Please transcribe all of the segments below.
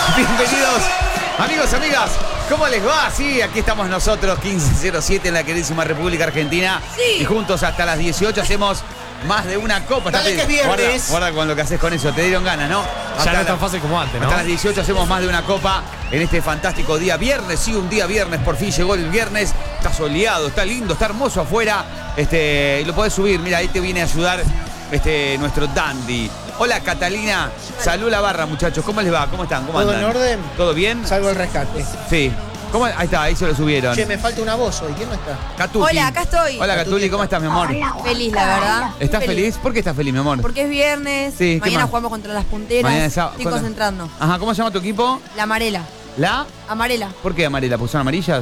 Bienvenidos, amigos, amigas. ¿Cómo les va? Sí, aquí estamos nosotros, 1507 en la queridísima República Argentina. Sí. Y juntos hasta las 18 hacemos más de una copa. Dale que es viernes. Guarda con lo que haces con eso, te dieron ganas, ¿no? Ya no es tan fácil como antes, ¿no? Hasta las 18 hacemos más de una copa en este fantástico día viernes. Sí, un día viernes, por fin llegó el viernes. Está soleado, está lindo, está hermoso afuera. Y lo podés subir, mira, ahí te viene a ayudar nuestro dandy. Hola Catalina, salud la barra, muchachos. ¿Cómo les va? ¿Cómo están? ¿Cómo ¿Todo andan? en orden? ¿Todo bien? Salvo el rescate. Sí. ¿Cómo? Ahí está, ahí se lo subieron. Che, me falta una voz hoy. ¿Quién no está? Catuti. Hola, acá estoy. Hola Catuli, ¿cómo estás, mi amor? Feliz, la verdad. ¿Estás feliz? ¿Por qué estás feliz, mi amor? Porque es viernes. Sí, ¿qué mañana más? jugamos contra las punteras. Mañana es sábado. Estoy concentrando. Ajá, ¿cómo se llama tu equipo? La amarela. ¿La? Amarela. ¿Por qué amarela? ¿Pues son amarillas?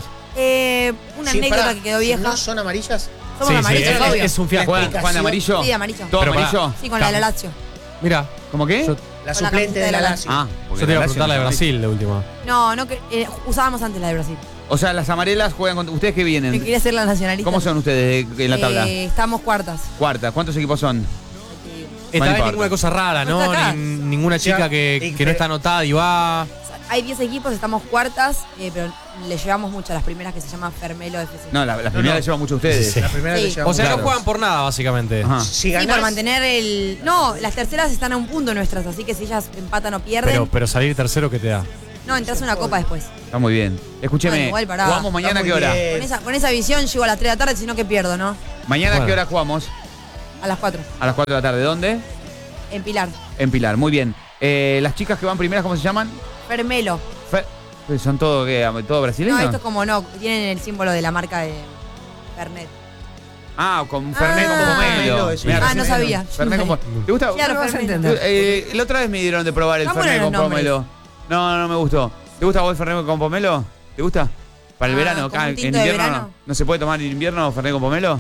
Una Sí, anécdota pará, que quedó si vieja. ¿No son amarillas? Somos amarillos, es, obvio. es un fiasco. ¿Juegan de amarillo? Sí, de amarillo. ¿Todo Pero pará. amarillo? Sí, con la de la Lazio. Mira, ¿Cómo qué? yo, La Con la suplente camiseta de la de la Lazio. Ah, porque yo te iba a Lazio preguntar la de no es Brasil, la última. No, usábamos antes la de Brasil. O sea, las amarelas juegan contra... ¿Ustedes qué Me vienen? quería hacer la nacionalista. ¿Cómo son ustedes en la tabla? Estamos cuartas. Cuarta. ¿Cuántos equipos son? Esta vez importa. ninguna cosa rara, No ¿no? está acá. Ninguna chica Ya, que no está anotada y va. Hay 10 equipos, estamos cuartas, pero le llevamos mucho a las primeras que se llama Fermelo FC. No, las primeras las llevan mucho ustedes. Sí. La primera Sí. que O llevamos. sea, Claro. no juegan por nada, básicamente. Ajá. Si Sí, ganás, por mantener el... No, las terceras están a un punto nuestras, así que si ellas empatan o pierden... Pero salir tercero, ¿qué te da? No, entras a una copa después. Está muy bien. Escúcheme, Bueno, igual, pará. ¿jugamos mañana a Está qué muy hora? bien. Con esa visión llego a las 3 de la tarde, sino que pierdo, ¿no? Mañana a qué Bueno. hora jugamos? A las 4, A las 4 de la tarde. ¿Dónde? en Pilar. En Pilar. Muy bien. Las chicas que van primeras, ¿cómo se llaman? Fermelo. ¿Son todo, qué, todo brasileños? No, esto es como no, tienen el símbolo de la marca de Fernet. Ah, con Fernet con Ah. pomelo. Eso. Mirá, Ah, recién- no sabía. Fernet con pomelo. ¿Te gusta? Claro, Vas a Fernet. entender. La otra vez me dieron de probar el Están Fernet con buenos los pomelo. No me gustó. ¿Te gusta vos el Fernet con pomelo? ¿Te gusta? Para el Ah, verano. ¿como un En tinto de invierno verano? no se puede tomar en invierno Fernet con pomelo.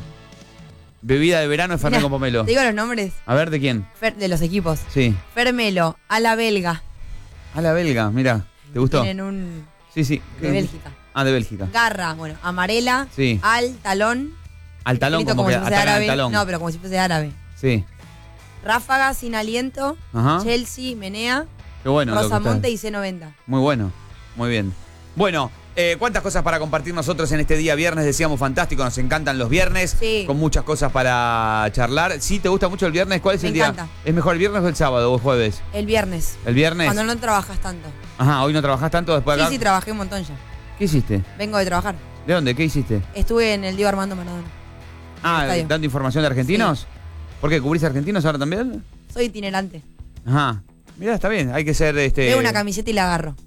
Bebida de verano es Fernet Mirá, con pomelo. Te digo los nombres A ver, ¿de quién? de los equipos. Sí. Fermelo, a la belga. A la belga, mira. ¿Te gustó? Tienen un... Sí. de Bélgica. Ah, de Bélgica. Garra, bueno, amarela, Sí. al talón. Al talón, escrito como que si fuese atacan al árabe. talón. No, pero como si fuese árabe. Sí. Ráfaga, sin aliento, Ajá. Chelsea, Menea, Qué bueno. lo que Rosamonte está. y C90. Muy bueno. Muy bien. Bueno, cuántas cosas para compartir nosotros en este día viernes. Decíamos fantástico, nos encantan los viernes. Sí. Con muchas cosas para charlar. ¿Sí te gusta mucho el viernes? ¿Cuál es Me el día? encanta. ¿Es mejor el viernes o el sábado o el jueves? El viernes. ¿El viernes? Cuando no trabajas tanto. Ajá, hoy no trabajás tanto después de acá. Sí, trabajé un montón ya. ¿Qué hiciste? Vengo de trabajar. ¿De dónde? ¿Qué hiciste? Estuve en el Diego Armando Maradona. Ah, estadio. dando información de argentinos. ¿Por qué? ¿Cubrís argentinos ahora también? Soy itinerante. Ajá. Mirá, está bien. Hay que ser Veo una camiseta y la agarro.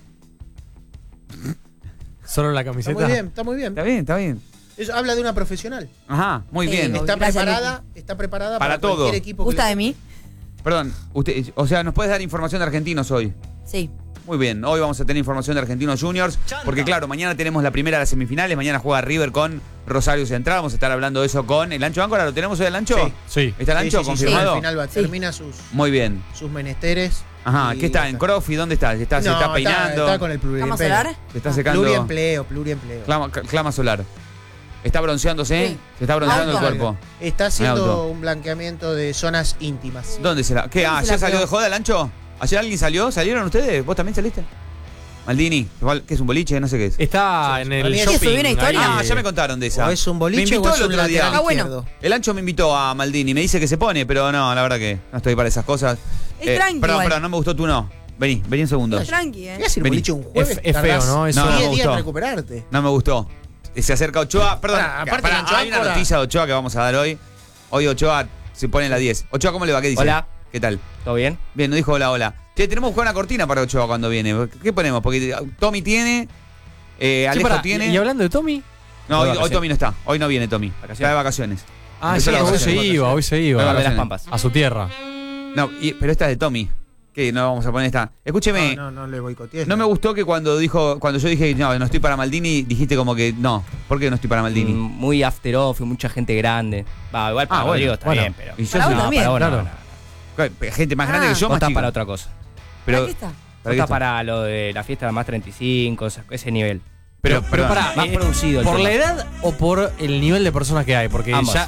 Solo la Está camiseta. muy bien, está muy bien. Está bien, está bien. Eso habla de una profesional. Ajá, muy Sí, bien. obvio. Está Gracias, preparada Para todo. cualquier equipo. que ¿Gusta le- de mí? Perdón, usted, o sea, ¿nos puedes dar información de argentinos hoy? Sí. Muy bien, hoy vamos a tener información de Argentinos Juniors, porque claro, mañana tenemos la primera de las semifinales, mañana juega River con Rosario Central, vamos a estar hablando de eso con el Ancho Áncora, ¿lo tenemos hoy el Ancho? Sí. Sí. ¿Está el Sí, Ancho sí, sí, confirmado? al final Sí. termina Muy bien. sus menesteres. Ajá, y ¿qué está? ¿En Crofi? ¿Dónde está? ¿Se está peinando? Está con el ¿Cama pluriempleo. solar? ¿Se está secando? Pluriempleo. Clama solar. ¿Está bronceándose? Sí. ¿Se está bronceando Auto. el cuerpo? Está auto. haciendo un blanqueamiento de zonas íntimas. ¿Dónde se la...? ¿Qué? ¿Dónde se ¿Ayer la salió pegó? de joda el Ancho? ¿Ayer alguien salió? ¿Salieron ustedes? ¿Vos también saliste? Maldini, igual, ¿qué es un boliche? No sé qué es. Está en Para el mí es- shopping. ¿Subió una historia? ahí. Ah, ya me contaron de esa. O es un Me boliche invitó o es el un otro día. lateral Ah, bueno. izquierdo. El Ancho me invitó a Maldini, me dice que se pone, pero no, la verdad que no estoy para esas cosas. Es tranqui igual. Perdón, no me gustó tú no. Vení un segundo. Es tranqui, ¿Qué hace el Vení. boliche un jueves? Es feo, ¿no? Eso- No, 10 me días gustó. en recuperarte. No me gustó. Se acerca Ochoa. Perdón, Aparte el Ancho hay una Áncora. noticia de Ochoa que vamos a dar hoy. Hoy Ochoa se pone en la 10. Ochoa, ¿cómo le va? ¿Qué dice? Hola. ¿Qué tal? ¿Todo bien? Bien, no dijo hola, hola. Che, tenemos que buscar una cortina para Ochoa cuando viene. ¿Qué ponemos? Porque Tommy tiene, Che, Alejo pará, tiene... y hablando de Tommy. No, hoy vacaciones. Tommy no está. Hoy no viene Tommy. Vacaciones. Está de vacaciones. Ah, Empezó sí, las hoy se vacaciones. iba, hoy se Hoy iba. va de las vacaciones. Pampas. A su tierra. No, pero esta es de Tommy. Que no vamos a poner esta. Escúcheme. No le boicotees. No me gustó que cuando yo dije, no estoy para Maldini, dijiste como que no. ¿Por qué no estoy para Maldini? Muy after off y mucha gente grande. Va, igual para Ah, bueno, Rodrigo está bueno. bien, pero. Y yo Para soy- vos también. para vos claro. no. Gente más grande Ah. que yo, Vos más estás chica. para otra cosa. Pero, ¿Para qué está? ¿para Vos qué estás está? para lo de la fiesta de más 35, ese nivel. Pero perdón, pará, más producido el ¿por tema. la edad o por el nivel de personas que hay? Porque Ambas. ya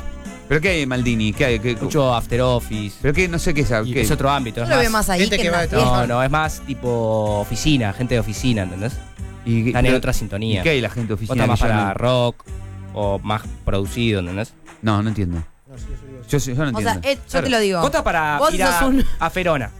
¿Pero qué hay en Maldini? ¿Qué hay? Mucho after office. ¿Pero qué? No sé qué es. Y ¿Qué? es otro ámbito. Yo Es lo veo más, más ahí gente que que en va la de fiesta. no, es más tipo oficina, gente de oficina, ¿entendés? Y, Están en pero- otra sintonía. ¿Y qué hay la gente Vos oficina? estás más que yo para no- rock o más producido, ¿entendés? No, no entiendo. No, sí, yo digo, Yo no O sea, entiendo. yo te lo digo. Vos estás para Vos ir sos un- a Ferona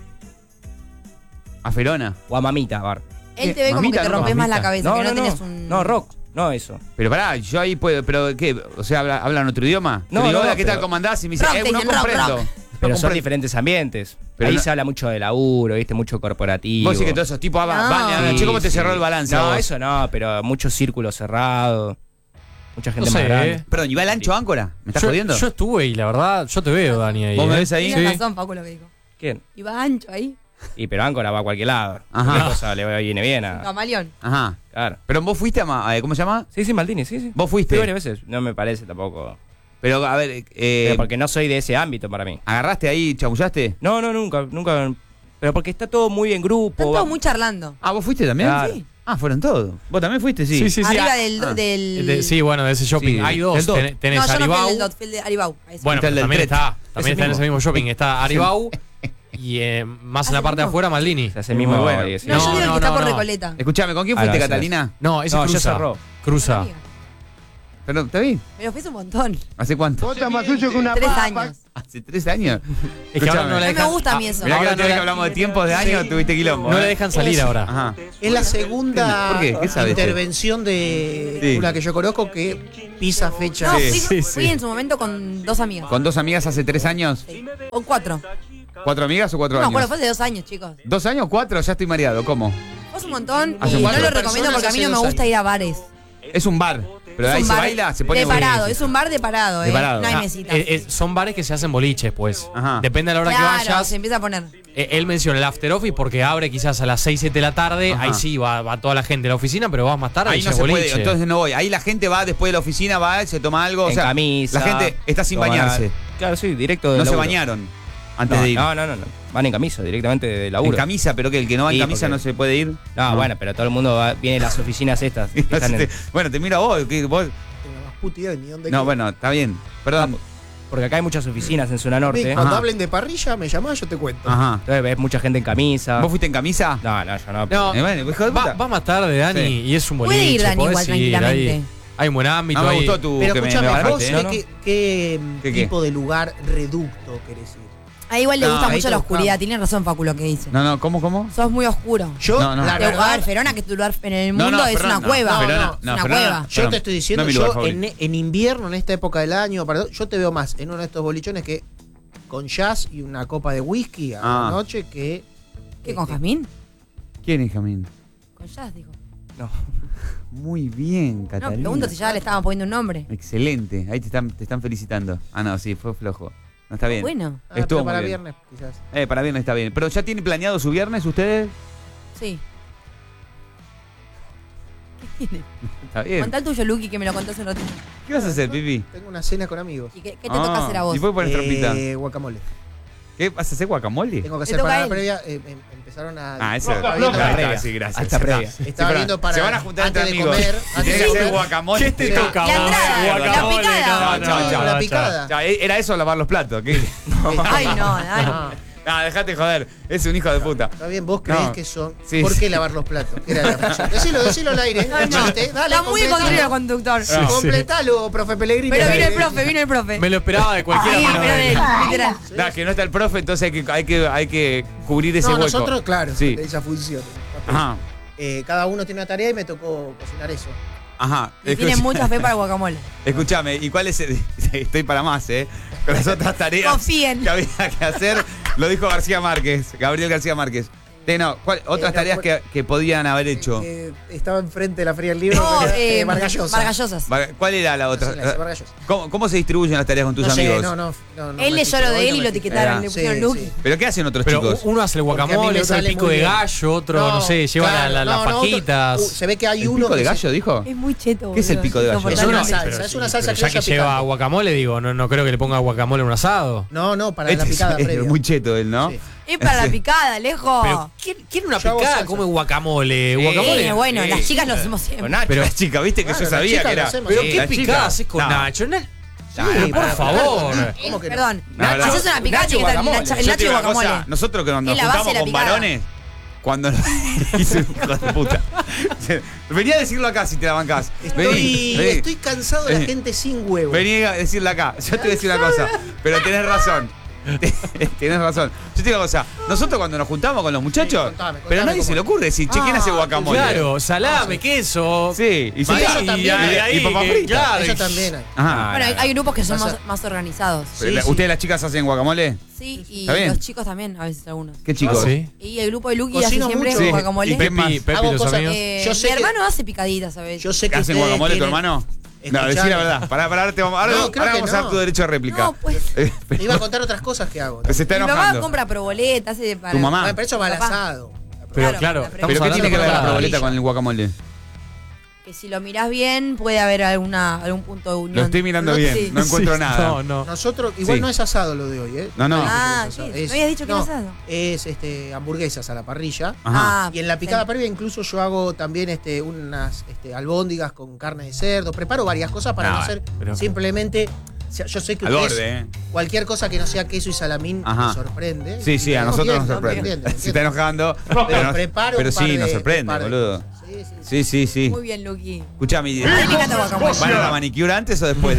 ¿A Ferona? o a Mamita, bar. Él te ve como que Mamita, te no, rompes más la mamita. cabeza, que no tenés un... No, rock, no eso. Pero pará, yo ahí puedo. ¿Pero qué? O sea, ¿hablan otro idioma? No, Yo digo, no, hola, ¿qué tal? pero- ¿Cómo andás? Y me dice, Rock, te no dicen rock, comprendo. rock. Pero No son comprendo. diferentes ambientes. Pero Ahí no- se habla mucho de laburo, ¿viste? Mucho corporativo. Vos decís que todos esos tipos van, No. che, ¿cómo te Sí, cerró sí. el balance? a No, vos? eso no, pero mucho círculo cerrado. Mucha gente No más sé, grande. Perdón, ¿y va el ancho áncora? ¿Me estás jodiendo? Yo estuve y la verdad, yo te veo, Dani, ahí. ¿Vos me ves ahí? Tienes razón, Paco, lo que dijo. ¿Quién? Y va ancho ahí. Y pero Áncora va a cualquier lado. Ajá. Una cosa viene bien a. Camaleón. Ajá. Claro. Pero vos fuiste ¿cómo se llama? Sí, Maldini, sí. Vos Fui fuiste. varias veces. No me parece tampoco. Pero, a ver, Pero porque no soy de ese ámbito para mí. ¿agarraste ahí, chamullaste? No, nunca. Pero porque está todo muy en grupo. Están todos muy charlando. Ah, ¿vos fuiste también? Claro. Sí. Ah, fueron todos. ¿Vos también fuiste? Sí. Sí. Arriba Ah, del... Sí, bueno, de ese shopping. Sí, Hay el dos. Dot. Tenés No, yo no fui Aribau. el del Dot, fui el de Aribau. a ese. Bueno, Está el pero del también Tret. está. También está en ese mismo. mismo shopping. Está Aribau y más en la parte de afuera, Maldini. Se hace el mismo. Muy bueno. sí. No, yo No, digo el no, que está no, por no. Recoleta. Escuchame, ¿con quién Ah, fuiste, no, ese Catalina? No, ese No, ya cruza. cerró. Cruza. Pero, ¿está bien? Pero fue un montón. ¿Hace cuánto? 3 años. ¿Hace 3 años? Es que ahora Escuchame. no la No me dejan. gusta a mí eso. Mirá que la Ahora última vez no que la- hablamos de tiempos de años tuviste quilombo. No ¿eh? le dejan salir ahora. Ajá. Es la segunda ¿Por qué? ¿Qué sabes? intervención de Sí. una que yo conozco que pisa fecha. No, Sí. fui en su momento con 2 amigas. ¿Con 2 amigas hace 3 años? O 4. ¿4 amigas o 4 No, años? bueno, fue de 2 años, chicos. 2 años, 4, ya estoy mareado. ¿Cómo? Fue un montón Hace y no 4 lo recomiendo porque a mí no personas me hace gusta 2 ir a bares. Es un bar. Pero Es ahí un se bar baila, se pone de parado, bonito. es un bar de parado, De parado. No hay Ah, mesitas. son bares que se hacen boliches, pues. Ajá. Depende de la hora Claro, que vayas. se empieza a poner. Él menciona el after office porque abre quizás a las 6, 7 de la tarde. Ajá. Ahí sí va toda la gente a la oficina, pero vas más tarde Ahí y no ya se boliche. puede, entonces no voy. Ahí la gente va después de la oficina, va, se toma algo. O En sea, camisa. la gente está sin toma- bañarse. Claro, sí, directo de No se laburo. bañaron antes No, de ir. no. Van en camisa, directamente de laburo. En camisa, pero que el que no va en Sí, camisa porque- no se puede ir. No, bueno, pero todo el mundo viene a las oficinas estas. que están en- Bueno, te miro a vos. vos- Tengo la más puta idea de ni dónde No, queda. bueno, está bien. Perdón. Porque acá hay muchas oficinas en zona norte. Cuando Ajá. hablen de parrilla, me llamás, yo te cuento. Ajá. Entonces ves mucha gente en camisa. ¿Vos fuiste en camisa? No, yo no. No, Bueno, hijo de puta. va más tarde, Dani, Sí. y es un boliche. Puede ir Dani podés igual ir, tranquilamente. Hay un buen ámbito. No me ahí. gustó tu Pero que me escúchame, bajaste, vos ¿eh? ¿no? qué ¿Qué? tipo de lugar reducto querés ir. A igual le No, gusta ahí mucho te la buscamos. oscuridad. Tiene razón, Facu, lo que dice. No, ¿cómo? Sos muy oscuro. Yo, No, no. la A ver, verdad, Verona, que tu lugar en el No, mundo no, es Verona, una no. cueva. Verona, Es no, una Verona. cueva. yo Perdón, te estoy diciendo, no es mi lugar yo favorito. en invierno, en esta época del año, yo te veo más en uno de estos bolichones que con jazz y una copa de whisky a la noche que... ¿Qué, con Jazmín? ¿Quién es Jamín? Con jazz, dijo. Muy bien, No, Catalina. pregunto si ya le estaban poniendo un nombre. Excelente. Ahí te están felicitando. Ah, no, sí, fue flojo. No está bien. Bueno, Ah, Estuvo pero para muy bien. viernes, quizás. Para viernes está bien. Pero ¿ya tienen planeado su viernes ustedes? sí. Está bien. Contá el tuyo, Luqui, que me lo contás un ratito. ¿Qué vas a hacer, Pipi? Tengo una cena con amigos. ¿Y qué te toca hacer a vos? ¿Y vos pones trampita? Guacamole. ¿Qué? ¿Vas a hacer guacamole? Tengo que Te hacer toca para a la él. previa. Empezaron a... Eso. Estaba viendo Ahí está, previa. sí, gracias. Alta previa. Estaba viendo para... Se van a juntar entre antes de amigos. comer, Y antes tenés de que hacer comer. guacamole. ¿Qué te Sí. toca, La vos? entrada, Guacamole, la picada. No, chao, chao. La picada. Ya, ¿era eso lavar los platos? ¿Qué? Ay, no, Dani. Ah, dejate joder. Es un hijo de puta. Está bien, vos creés No. que son... Sí, ¿Por sí. qué lavar los platos? ¿Qué era la función? Decilo al aire. No, el no. chiste. Dale, Está muy de control el conductor. Sí, sí. Completalo, profe Pellegrini. Pero vino el profe. Me lo esperaba de cualquiera. Sí, menos pero de de él. él, literal. Nah, que no está el profe, entonces hay que cubrir ese No, hueco. nosotros, claro, Sí. esa función. Ajá. Cada uno tiene una tarea y me tocó cocinar eso. Ajá. Y tiene mucha fe para el guacamole. Escúchame, ¿y cuál es estoy para más, con las otras tareas Confíen. que había que hacer? Lo dijo García Márquez, Gabriel García Márquez. Otras tareas que podían haber hecho. Estaba enfrente de la Feria del Libro. No, pero, Vargallosa. Vargallosas. ¿Cuál era la otra? Vargallosa. ¿Cómo se distribuyen las tareas con tus No sé, amigos? no, Él leyó lo de él y lo etiquetaron, le Sí, pusieron Luqui. sí. ¿Pero qué hacen otros Pero chicos? uno hace el Porque a mí guacamole, me otro el sale pico muy de bien. gallo, otro, no sé, lleva claro, las no, fajitas. se ve que hay ¿El uno pico de que se- gallo, dijo? Es muy cheto, ¿Qué es el boludo. pico de gallo? Es una Insoportable. salsa, Pero es sí, una salsa pero ya que criolla lleva picante. guacamole, digo, no creo que le ponga guacamole en un asado. No, para la Este picada es previa. muy cheto él, ¿no? Sí. Es para la picada, lejos. Pero ¿quién una Yo hago picada salsa. come guacamole? Sí. Guacamole. Bueno, Sí. las chicas lo hacemos siempre. Con Nacho. Pero la chica, viste que Claro, yo la sabía chica que lo era. hacemos. Pero Sí, ¿qué la chica. picada haces con No. Nacho? por favor. ¿Cómo que no? Perdón. No, no. Haces una picada Nacho y está el guacamole. nacho Yo y te digo una guacamole. cosa, nosotros que nos Es la base juntamos de la con picada. varones, cuando hice un hijo de puta. Venía a decirlo acá si te la bancás. Vení. Estoy cansado de la Vení. gente sin huevo. Vení a decirla acá. Yo te voy a decir una cosa, pero tenés razón. Tenés razón. Yo te digo una cosa. Nosotros cuando nos juntamos con los muchachos, contame pero a nadie cómo se le ocurre decir, che, ¿quién hace guacamole? Claro, salame, queso. Sí, y Sí, se eso también hay. y papas fritas. Claro, Eso también hay. Ajá. Bueno, hay grupos que son Pasa- más organizados. Sí, sí. ¿Ustedes las chicas hacen guacamole? Sí, y ¿Está bien? los chicos también, a veces algunos. ¿Qué chicos? Sí. Y el grupo de Lucky hace Cocino siempre mucho. Sí. guacamole. ¿Y qué más? Pepi Hago y los cosas- amigos. Yo sé Mi que- hermano hace picaditas a veces. Yo sé que ¿Hacen ustedes guacamole tu tienen- hermano? No, Escuchame. decí la verdad. Pará, ahora te vamos, ahora, No, creo ahora que vamos a dar no. tu derecho de réplica. No, pues. Te iba a contar otras cosas que hago. Se está Mi mamá enojando. compra proboleta, hace para. ¿Tu mamá? Bueno, pero eso va al Papá. asado. Pero claro, la estamos ¿Pero qué hablando tiene que ver de la la proboleta parrilla. con el guacamole? Que si lo mirás bien, puede haber algún punto de unión. Lo estoy mirando No, bien, sí. no encuentro Sí, nada. No, no. Nosotros, igual Sí. no es asado lo de hoy, ¿eh? No, no. Ah, Es ¿qué? asado. ¿No habías dicho que era asado? Es hamburguesas a la parrilla. Ajá. Ah, Y en la picada previa incluso yo hago también unas albóndigas con carne de cerdo. Preparo varias cosas para No, no hacer pero- simplemente. O sea, yo sé que Al ustedes, borde, ¿eh? cualquier cosa que no sea queso y salamín Ajá. me sorprende. Sí, sí, a No, nosotros bien, nos no, sorprende. bien, bien, Se está enojando. Pero preparo pero un par sí, de- nos un sorprende, par de boludo. cosas. Sí, sí, sí. Sí, sí, sí. Muy bien, Lucky. Escuchame, A mí me encanta guacamole. ¿van a la manicure antes o después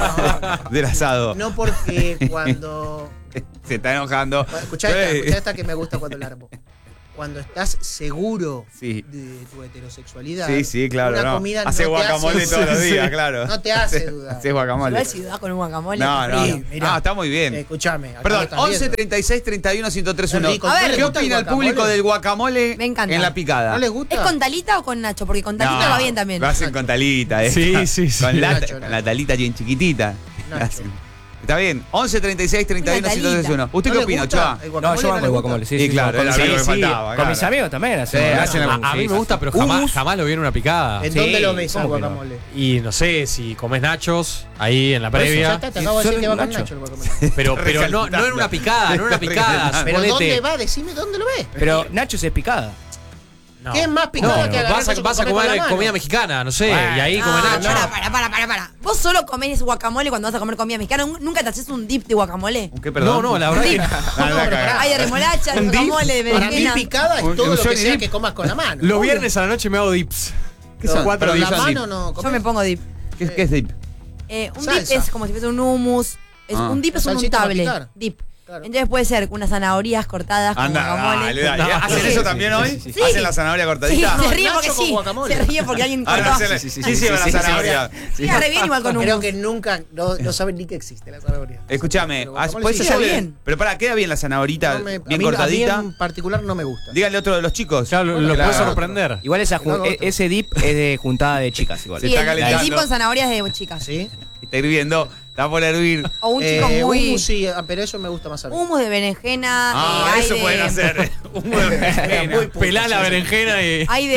del asado? No porque cuando. Se está enojando. Escuchá esta que me gusta cuando la armo. Cuando estás seguro Sí. de tu heterosexualidad. Sí, sí, claro. Una No. comida Hace no te guacamole hace todos los dudar. días, claro. No te hace dudar. Hace guacamole. Igual si dudás con un guacamole. No, no. frío. Mirá. Ah, está muy bien. Escuchame. acá lo Perdón, estás 11 viendo. 36 31 1031. Es rico. A ver, ¿Qué ¿No les gusta opina el guacamole? público del guacamole Me encanta. en la picada? ¿No les gusta? ¿Es con talita o con nacho? Porque con talita No, va bien también. Lo hacen con talita, Sí, sí, sí. Con, Nacho, con la talita bien chiquitita. Nacho. Hacen. Está bien, 11 36 31 Una talita. 1031. ¿Usted ¿No qué les opina, gusta? Ochoa? El No, guacamole yo no banco les el gusta. guacamole, sí. Y claro, era lo que faltaba, Con claro. mis amigos también Sí, hacen. hacen la- A mí me gusta, pero jamás lo vi en una picada. ¿En Sí, dónde lo ves al ¿cómo que no? guacamole? Y no sé, si comes nachos ahí en la Ya previa. está, te acabo de Solo decir que va un con Nacho. Nacho el guacamole. Pero no en una picada, no en una picada. Pero ¿dónde Suponete. va? Decime dónde lo ves. Pero Nachos es picada. No. ¿Qué es más picada No, que agarrar vas a eso con comer con la mano? comida mexicana, no sé, Bueno. y ahí come Ah, nacho. para. ¿Vos solo comés guacamole cuando vas a comer comida mexicana? ¿Nunca te haces un dip de guacamole? ¿Un qué, perdón? No, la verdad que Ah, la cagá. Hay de remolacha, de ¿Un dip? guacamole, de Para mí berenjena. picada es Un todo lo que Johnny sea Depp. que comas con la mano. los viernes a la noche me hago dips. ¿Qué son? Cuatro Pero Perdón, la son mano dip. no Yo comés. me pongo dip. ¿Qué es dip? Un Salsa. dip es como si fuese un hummus. Ah. Un dip es un Salsita para untable. picar. Dip. Claro. Entonces puede ser unas zanahorias cortadas con Anda, guacamole. dale. ¿Hacen Sí. eso también hoy? sí, sí. ¿Hacen la zanahoria Sí, cortadita? se ríe Nacho porque con sí. guacamole. Se ríe porque alguien Ah, cortó. no, hacen la- Sí, sí, ¿Qué hicieron la sí, sí, zanahoria? Queda re bien igual con Creo hummus. que nunca, no saben ni que existe la zanahoria. Escúchame, Pero guacamole ¿puedes sí. Queda hacerle? bien. Pero pará, queda bien la zanahorita, No me- bien a mí cortadita. en particular no me gusta. Díganle a otro de los chicos. Ya lo Que la- puedes sorprender. Igual No, no, otro. ese dip es de juntada de chicas igual. Se Sí, está el calentando. dip con zanahorias de chicas. ¿Sí? Está hirviendo, está por hervir. O un chico muy. Hummus sí, pero eso me gusta más a mí. Hummus de berenjena. Ah, hay eso de- pueden hacer. Humo de berenjena. Muy puto, Pelá la sí, sí. berenjena y. Hay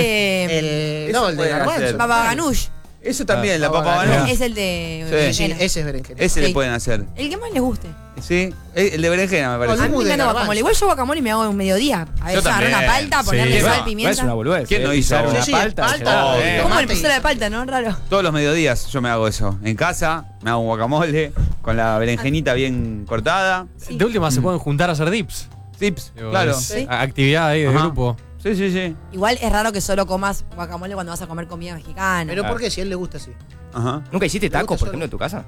de. No, el de pueden hacer. garbanzo. Baba ganoush. Eso también, la Ah, papa bueno. banús. Es el de Sí. Sí, berenjena. ese es berenjena. Ese le Sí. pueden hacer. El que más les guste. Sí, el de berenjena me A parece. mí hummus me de encanta garbanzo. guacamole. Igual yo guacamole me hago en un mediodía. A veces agarrar también. una palta, ponerle Sí. sal, No, No pimienta. es una boludez. ¿Quién no hizo Pisar una Sí, palta. palta, Oh, tomate ¿Cómo el y- pistola de palta, no? Raro. Todos los mediodías yo me hago eso. En casa me hago un guacamole con la berenjenita bien cortada. De última se pueden juntar a hacer dips. Tips, Digo, claro. es Sí. actividad ahí de Ajá. grupo. Sí, sí, sí. Igual es raro que solo comas guacamole cuando vas a comer comida mexicana. Pero ¿por qué? Si a él le gusta así. Ajá. ¿Nunca hiciste Me gusta tacos, por solo. ejemplo, en tu casa?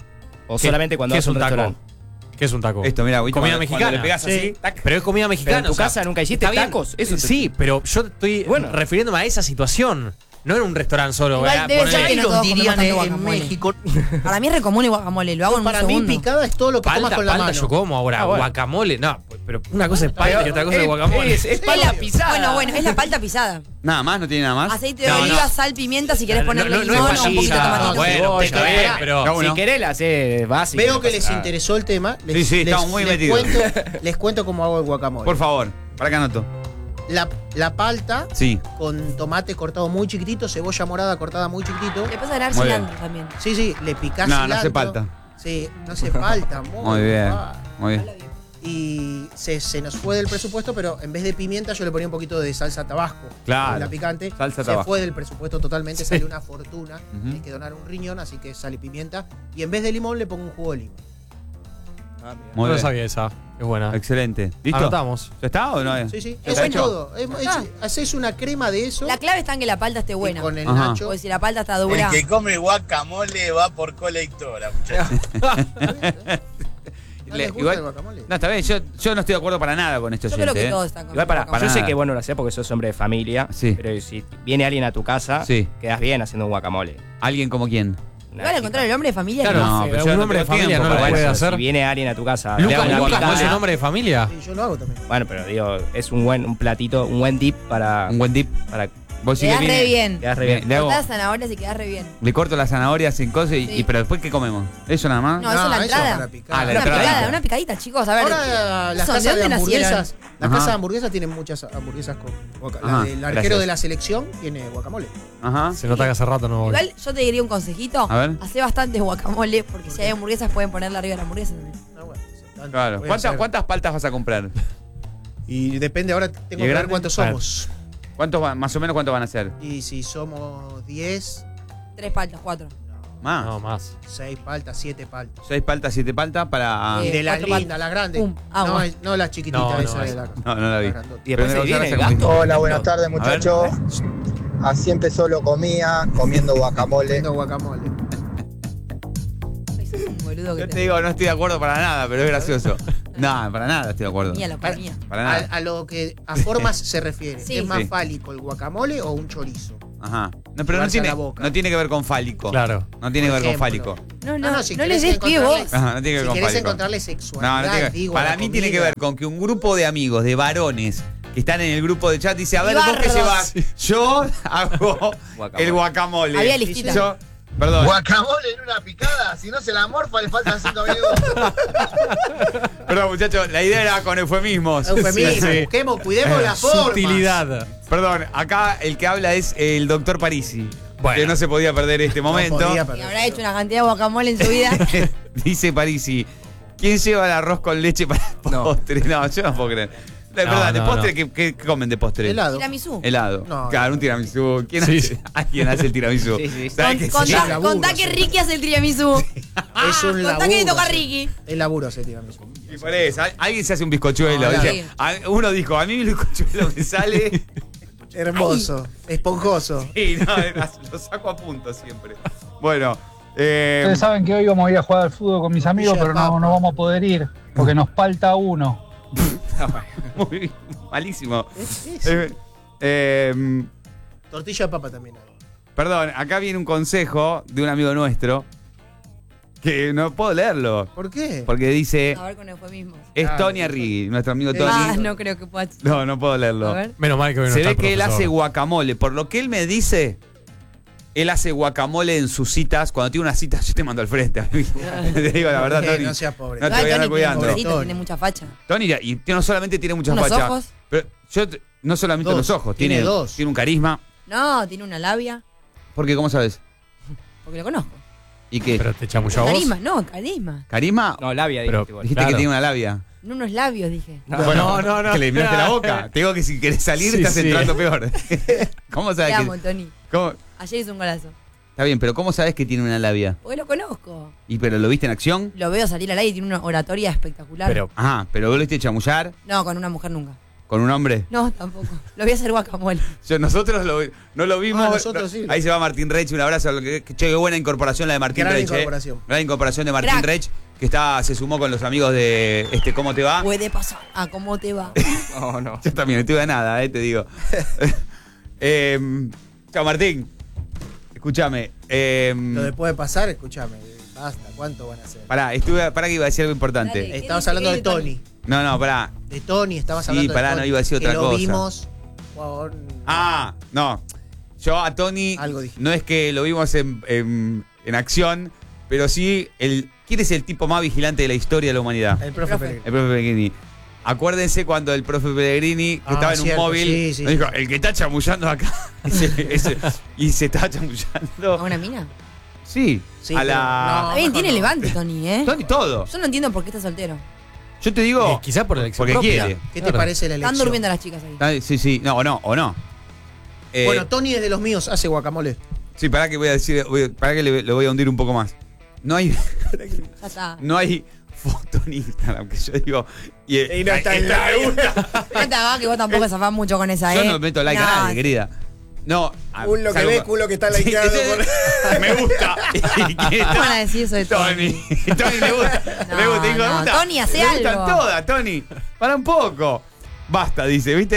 ¿O ¿Qué- solamente cuando qué vas es a un un taco? restaurante? ¿Qué es un taco? Esto, mira, Comida cuando mexicana. le pegas así, Sí. tac. Pero es comida mexicana. Pero en tu o sea, casa nunca hiciste está bien. tacos. Eso te- Sí, pero yo estoy Bueno. refiriéndome a esa situación. No en un restaurante solo. Igual ¿verdad? debe Ponele- ser que no todos comemos tanto en guacamole. México. Para mí es re común el guacamole, lo hago en un Para mí segundo. picada es todo lo que comas Palta, con la palta mano. yo como ahora. Ah, bueno. Guacamole, no. Pero una cosa es palta y otra cosa es guacamole. Es Es palta la- pisada. Bueno, es la palta pisada. Nada más, no tiene nada más. Aceite de No, oliva, no. sal, pimienta, si querés ponerle no limón es o un palta poquito de pisada. tomatito. Bueno, cebolla, está bien, pará. pero. No, Si querés la haces básica. Veo no que pasa les nada. interesó el tema. Sí, sí, estamos muy metidos. Les cuento cómo hago el guacamole. Por favor, para que anoto. La palta Sí. con tomate cortado muy chiquitito, cebolla morada cortada muy chiquitito. Le puedes agregar Muy cilantro también. Sí, sí, le picás No, no cilantro. hace palta. Sí, no hace falta. Muy bien. ah. Muy bien. Y se nos fue del presupuesto, pero en vez de pimienta yo le ponía un poquito de salsa tabasco. Claro. La picante. Salsa se tabasco. fue del presupuesto totalmente, salió una fortuna. Hay que donar un riñón, así que sal y pimienta. Y en vez de limón le pongo un jugo de limón. Muy No lo bien. sabía esa. Es buena. Excelente. ¿Listo? Anotamos. ¿Ya está o no? Sí, sí. ¿Ya Eso está es hecho? todo. Haces una crema de eso. La clave está en que la palta esté y buena. con el Ajá. nacho. Porque si la palta está dura. El que come guacamole va por colectora, muchachos. ¿No les gusta Igual- el guacamole? No, está bien, yo no estoy de acuerdo para nada con esto. Yo creo que todos están Igual para comiendo Yo sé nada. que vos no lo hacés porque sos hombre de familia, Sí. pero si viene alguien a tu casa, Sí. quedás bien haciendo un guacamole. ¿Alguien como quién? Una Igual al chica. contrario, el hombre de familia Claro, no. No, pero un yo no hombre de tengo familia tiempo no lo para puede eso. hacer. Si viene alguien a tu casa, Lucas, le hago una Lucas, picada. ¿no es un hombre de familia? Sí, yo lo hago también. Bueno, pero digo, es un platito, un buen dip para. Un buen dip. para Vos sí que Quedás re viene- bien. quedás re bien. Le hago- Cortás zanahorias y quedás re bien. Le corto las zanahorias en cosas Sí. pero después ¿qué comemos? ¿Eso nada más? No, eso es la entrada. para picar. Ah, la Una entrada. picada, una picadita, chicos. A ver. Ahora las ¿son? casas de dónde nacieron? hamburguesas, las Ajá. casas de hamburguesas tienen muchas hamburguesas con guacamole. Ajá, La del arquero gracias. de la selección tiene guacamole. Ajá. Se nota que hace rato no voy. Igual yo te diría un consejito. A ver. Hacé bastante guacamole porque si hay hamburguesas pueden ponerle arriba de la hamburguesa también. Ah, bueno, tanto. Claro. Voy a hacer. ¿Cuántas paltas vas a comprar? Y depende, ahora tengo que grande? ver cuántos somos. Más o menos cuántos van a ser? Y si somos 10, 3 paltas, 4. Más. No, más. 6 paltas, 7 paltas. 6 paltas, 7 paltas para. Eh, Y de las 4 lindas, las grandes. Pum, agua. No, no las chiquititas No, no, esas de la. No, no la vi. las grandotas. Y después Pero se viene esa el como- gasto. Hola, buenas tardes, A ver. muchachos. Así empezó lo comía, comiendo guacamole. Comiendo guacamole. Ay, sos un boludo que Yo te digo, no estoy de acuerdo para nada, pero es gracioso. No, para nada estoy de acuerdo. comía, lo Para, comía. Para nada. a lo que a formas se refiere. Sí. ¿Es más Sí. fálico el guacamole o un chorizo? Ajá. No, pero no Llevarse a tiene, la boca. no tiene que ver con fálico. Claro. No tiene que Por ver con ejemplo. fálico. No, si no querés les des pie encontrarle- vos. Ajá, no tiene que ver Si con querés fálico. encontrarle No, sexualidad, no tiene que- digo, a para la mí tiene que comida. ver con que un grupo de amigos, de varones, que están en el grupo de chat, dice, a ver, ¿vos qué Barros. llevas? Yo hago Guacamole. el guacamole. Había listita. Yo, perdón. Guacamole en una picada, si no se la morfa le faltan 5 minutos. Perdón, muchachos, la idea era con eufemismos. Eufemismo, Sí, sí. busquemos, cuidemos la forma. Sutilidad. Perdón, acá el que habla es el doctor Parisi. Bueno. Que no se podía perder este momento. podía Y perder. habrá hecho una cantidad de guacamole en su vida. Dice Parisi, ¿quién lleva el arroz con leche para el No. postre? No, yo no puedo creer. De verdad, de no, postre, no. ¿qué comen de postre? Helado. Tiramisú. Helado. No, Claro, un tiramisú. ¿Quién Sí, hace? sí. ¿Alguien hace el tiramisú? Sí, sí. ¿Sabes qué? Contá, Sí. laburo, contá que sí. Ricky hace el tiramisú. Es un Contá que le toca a laburo. Ricky. Es laburo ese tiramisú. Y por eso, alguien se hace un bizcochuelo. No, Dice, uno dijo, a mí el bizcochuelo me sale. Hermoso, esponjoso. Y no, lo saco a punto siempre. Bueno, Ustedes saben que hoy vamos a ir a jugar al fútbol con mis amigos, Villa pero no Papa. vamos a poder ir porque nos falta uno. muy malísimo. Es- Tortilla de papa también. Perdón, acá viene un consejo de un amigo nuestro que no puedo leerlo. ¿Por qué? Porque dice, A ver con eufemismos. es Ah, Tony sí. Arrigui, nuestro amigo Ah, Tony. No creo que pueda. No, no puedo leerlo. A ver. Menos mal que hoy no Se está ve el que él profesor. hace guacamole. Por lo que él me dice, él hace guacamole en sus citas. Cuando tiene una cita, yo te mando al frente. A mí. Te digo la verdad, Tony. No seas pobre. No te Igual voy a andar Tony tiene cuidando. pobrecito, Tony. tiene mucha facha. Tony, y no solamente tiene muchas Unos fachas. ojos. Pero no solamente Dos. los ojos, Tiene dos. tiene un carisma. No, tiene una labia. Porque, ¿cómo sabes? Porque lo conozco. ¿Y qué? Pero te chamulló a vos. Carisma, no, carisma. ¿Carisma? No, labia, Pero- dijiste vos. Dijiste Claro. que tiene una labia. No, unos labios, dije. Bueno, no. que le miraste la boca. Te digo que si querés salir Sí, estás sí. entrando peor. ¿Cómo Te sabes amo, que...? Tony. ¿Cómo? Ayer hizo un golazo. Está bien, pero ¿cómo sabes que tiene una labia? Porque lo conozco. ¿Y pero lo viste en acción? Lo veo salir al aire y tiene una oratoria espectacular. Pero Ajá, pero vos lo viste chamullar No, con una mujer nunca. con un hombre. No, tampoco. Lo voy a hacer guacamole. Nosotros no lo vimos. Ah, nosotros sí. Ahí se va Martín Reich, un abrazo. Che, qué buena incorporación la de Martín Gran Reich. incorporación. Gran incorporación de Martín Crack. Reich, que se sumó con los amigos de ¿Cómo te va? Puede pasar. Ah, ¿cómo te va? No, no. Yo también, no estuve a nada, te digo. Chao, Martín. Escúchame. Lo de puede pasar, escúchame. Basta, ¿cuánto van a hacer? Pará que iba a decir algo importante. Dale. Estabas ¿Qué hablando de dice Tony. No, pará. De Tony, estabas Sí, hablando pará, de Tony. no iba a decir que otra lo cosa. vimos con... Ah, no. Yo a Tony Algo dije. no es que lo vimos en acción, pero sí ¿quién es el tipo más vigilante de la historia de la humanidad? El profe Pellegrini. El profe Pellegrini. Acuérdense cuando el profe Pellegrini, que Ah, estaba en cierto, un móvil, sí, sí, nos dijo, sí. el que está chamullando acá, y se estaba chamullando. ¿A una mina? Sí, Sí, a pero la... no. Está bien, tiene levante, Tony, ¿eh? Tony todo. Yo no entiendo por qué está soltero. Yo te digo. Quizás por elección porque propia. quiere. ¿Qué te parece la elección? Están durmiendo las chicas ahí. Sí. No, o no. Bueno, Tony es de los míos, hace guacamole. Sí, pará que voy a decir. Pará que le voy a hundir un poco más. No hay. Ya está. No hay foto en Instagram, que yo digo. Y no está en la No te hagas que vos tampoco zafás mucho con esa, Yo no meto like a nadie, No, querida. No. Culo que salvo- ve, culo que está likeado. Me gusta. ¿Cómo van a decir eso de Tony. Tony? Tony le gusta. No, me gusta, hijo de no, puta. Tony, hace Me gustan algo. todas, Tony. Para un poco. Basta, dice, ¿viste?